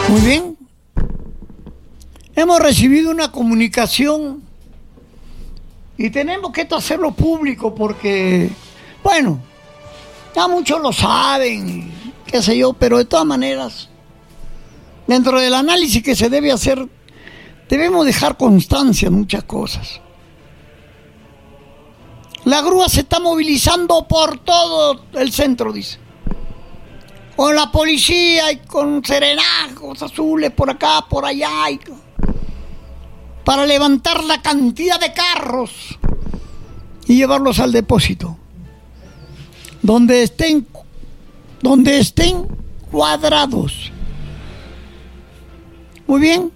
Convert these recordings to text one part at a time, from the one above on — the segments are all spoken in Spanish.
Muy bien. Hemos recibido una comunicación y tenemos que hacerlo público porque, bueno, ya muchos lo saben, qué sé yo, pero de todas maneras, dentro del análisis que se debe hacer, debemos dejar constancia en muchas cosas. La grúa se está movilizando por todo el centro, dice. Con la policía y con serenazgos azules por acá, por allá, para levantar la cantidad de carros y llevarlos al depósito. Donde estén cuadrados. Muy bien.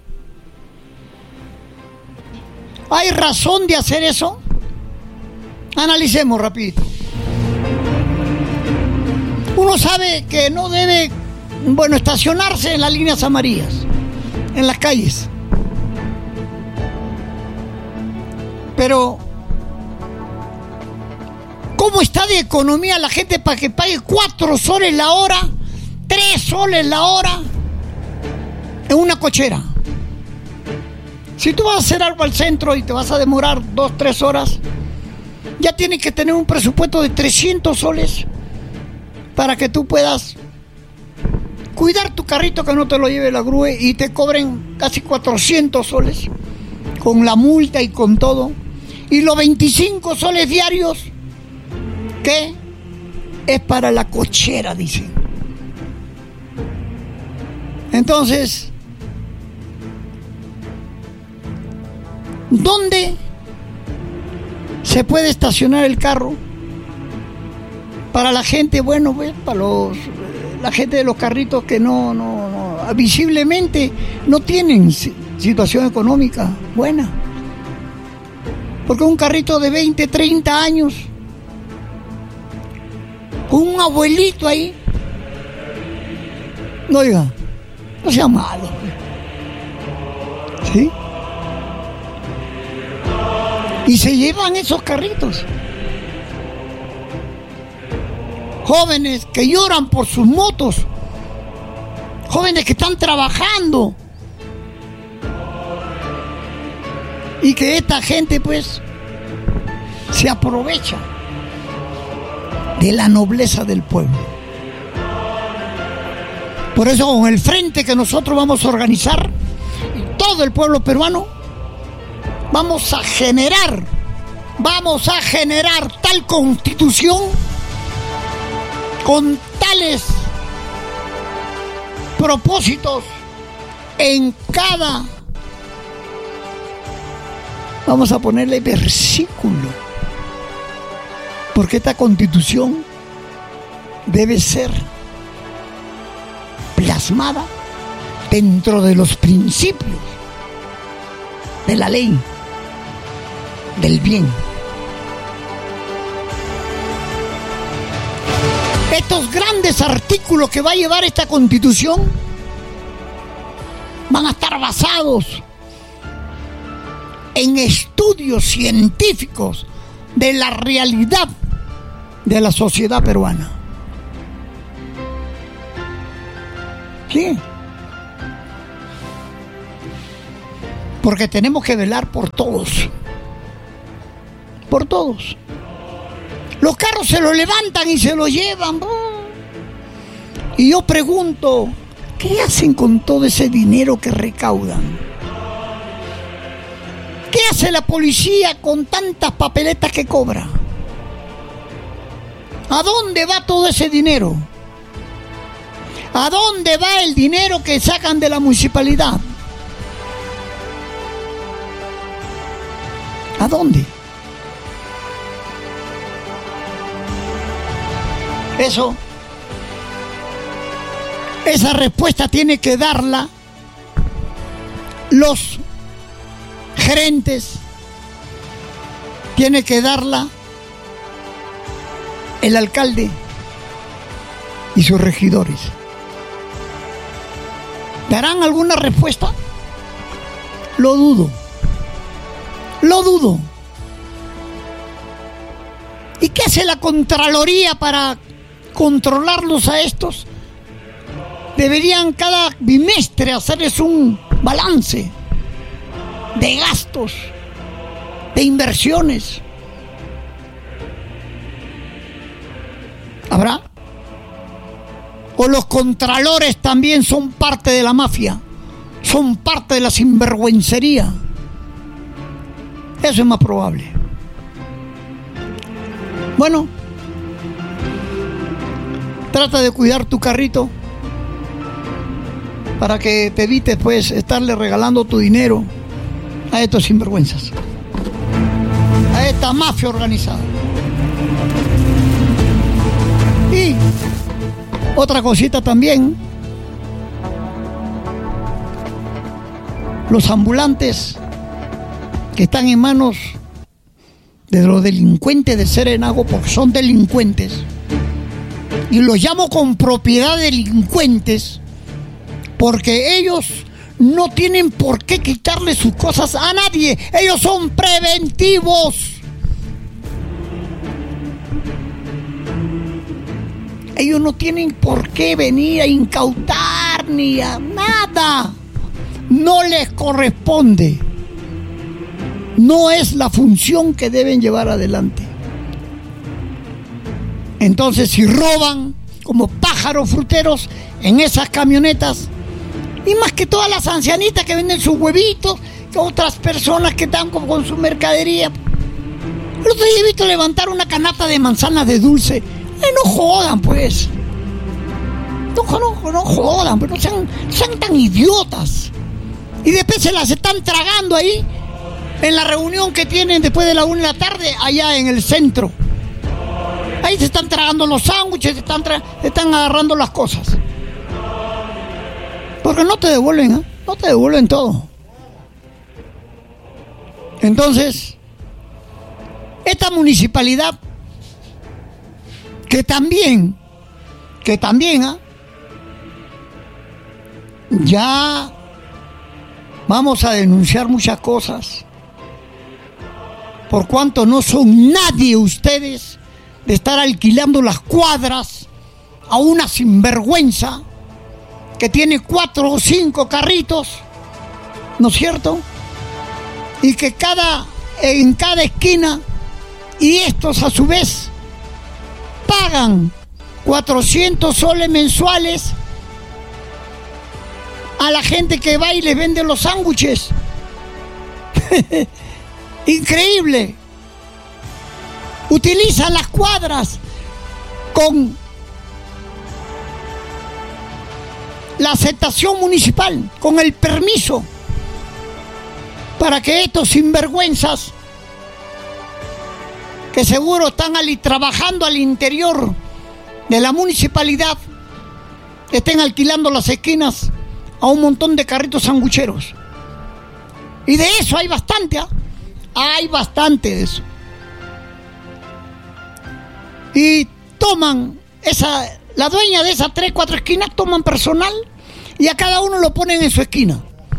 ¿Hay razón de hacer eso? Analicemos rapidito. Uno sabe que no debe, estacionarse en las líneas amarillas, en las calles. Pero, ¿cómo está de economía la gente para que pague 4 soles la hora, 3 soles la hora en una cochera? Si tú vas a hacer algo al centro y te vas a demorar 2-3 horas, ya tienes que tener un presupuesto de 300 soles para que tú puedas cuidar tu carrito, que no te lo lleve la grúa y te cobren casi 400 soles con la multa y con todo. Y los 25 soles diarios, ¿qué? Es para la cochera, dicen. Entonces, ¿dónde se puede estacionar el carro? Para la gente, para la gente de los carritos que no visiblemente no tienen situación económica buena. Porque un carrito de 20, 30 años, con un abuelito ahí, no sea malo. ¿Sí? Y se llevan esos carritos. Jóvenes que lloran por sus motos, jóvenes que están trabajando, y que esta gente se aprovecha de la nobleza del pueblo. Por eso, con el frente que nosotros vamos a organizar, y todo el pueblo peruano, vamos a generar tal constitución con tales propósitos en cada, vamos a ponerle versículo, porque esta constitución debe ser plasmada dentro de los principios de la ley del bien. Estos grandes artículos que va a llevar esta constitución van a estar basados en estudios científicos de la realidad de la sociedad peruana. ¿Qué? Porque tenemos que velar por todos. Por todos. Los carros se los levantan y se los llevan. Y yo pregunto, ¿qué hacen con todo ese dinero que recaudan? ¿Qué hace la policía con tantas papeletas que cobra? ¿A dónde va todo ese dinero? ¿A dónde va el dinero que sacan de la municipalidad? ¿A dónde? Esa respuesta tiene que darla los gerentes, tiene que darla el alcalde y sus regidores. ¿Darán alguna respuesta? Lo dudo. ¿Y qué hace la Contraloría para controlarlos a estos? deberían cada bimestre hacerles un balance de gastos, de inversiones. ¿Habrá? O los contralores también son parte de la mafia, son parte de la sinvergüencería. Eso es más probable. Bueno, trata de cuidar tu carrito para que te evites pues estarle regalando tu dinero a estos sinvergüenzas, a esta mafia organizada. Y otra cosita también, los ambulantes que están en manos de los delincuentes de Serenago, porque son delincuentes, y los llamo con propiedad delincuentes, porque ellos no tienen por qué quitarle sus cosas a nadie. Ellos son preventivos. Ellos no tienen por qué venir a incautar ni a nada. No les corresponde. No es la función que deben llevar adelante. Entonces, si roban como pájaros fruteros en esas camionetas, y más que todas las ancianitas que venden sus huevitos, que otras personas que están con su mercadería. El otro día he visto levantar una canasta de manzanas de dulce. No jodan, pues. No jodan, pero no sean tan idiotas. Y después se las están tragando ahí en la reunión que tienen después de la 1 de la tarde allá en el centro. Ahí se están tragando los sándwiches, se están agarrando las cosas. Porque no te devuelven, no te devuelven todo. Entonces, esta municipalidad que también ya vamos a denunciar muchas cosas, por cuanto no son nadie ustedes de estar alquilando las cuadras a una sinvergüenza que tiene 4 o 5 carritos, ¿no es cierto? Y que en cada esquina, y estos a su vez pagan 400 soles mensuales a la gente que va y les vende los sándwiches. Increíble. Utilizan las cuadras con la aceptación municipal, con el permiso, para que estos sinvergüenzas, que seguro están trabajando al interior de la municipalidad, estén alquilando las esquinas a un montón de carritos sangucheros. Y de eso hay bastante, hay bastante de eso. Y toman la dueña de esas 3, 4 esquinas toman personal y a cada uno lo ponen en su esquina.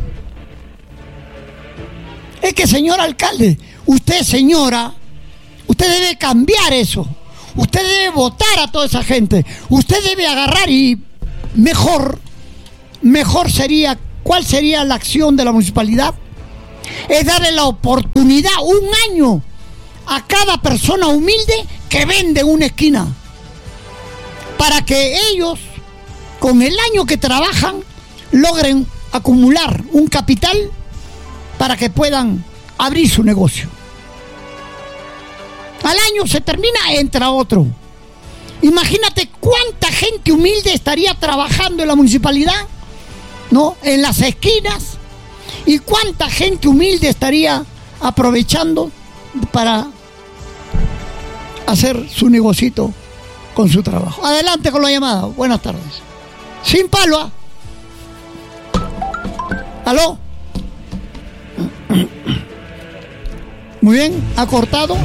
Es que, señor alcalde, usted, señora, usted debe cambiar eso. Usted debe votar a toda esa gente. Usted debe agarrar y mejor sería, ¿cuál sería la acción de la municipalidad? Es darle la oportunidad, 1 año, a cada persona humilde que vende una esquina, para que ellos, con el año que trabajan, logren acumular un capital para que puedan abrir su negocio. Al año se termina, entra otro. Imagínate cuánta gente humilde estaría trabajando en la municipalidad, ¿no? En las esquinas. Y cuánta gente humilde estaría aprovechando para hacer su negocito con su trabajo. Adelante con la llamada. Buenas tardes. Sin palo. ¿Aló? Muy bien, ha cortado.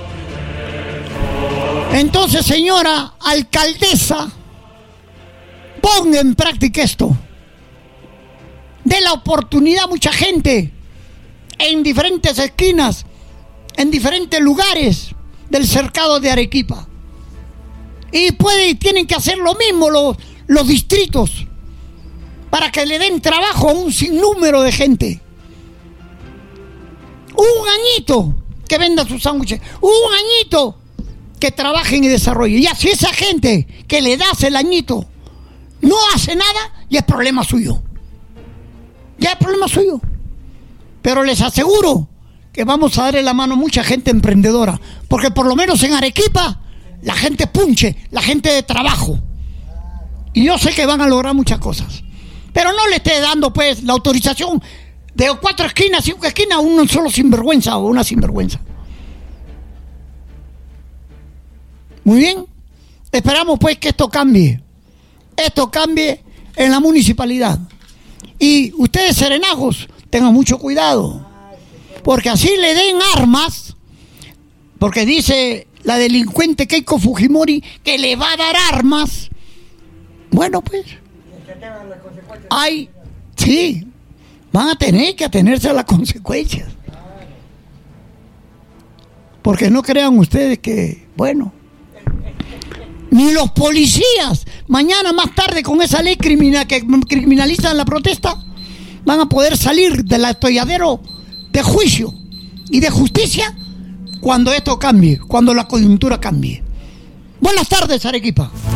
Entonces, señora alcaldesa, ponga en práctica esto. Dé la oportunidad a mucha gente en diferentes esquinas, en diferentes lugares del cercado de Arequipa. Y tienen que hacer lo mismo los distritos. para que le den trabajo a un sinnúmero de gente. Un añito que venda sus sándwiches, un añito que trabajen y desarrollen. Y así esa gente que le das el añito no hace nada, ya es problema suyo. Ya es problema suyo. Pero les aseguro que vamos a darle la mano a mucha gente emprendedora, porque por lo menos en Arequipa la gente punche, la gente de trabajo. Y yo sé que van a lograr muchas cosas. Pero no le esté dando pues la autorización de 4 esquinas, 5 esquinas a un solo sinvergüenza o una sinvergüenza. Muy bien. Esperamos pues que esto cambie. Esto cambie en la municipalidad. Y ustedes, serenajos, tengan mucho cuidado. Porque así le den armas, porque dice la delincuente Keiko Fujimori que le va a dar armas. Bueno, pues, sí, van a tener que atenerse a las consecuencias. Porque no crean ustedes que, bueno, ni los policías, mañana más tarde con esa ley que criminalizan la protesta, van a poder salir del atolladero de juicio y de justicia cuando esto cambie, cuando la coyuntura cambie. Buenas tardes, Arequipa.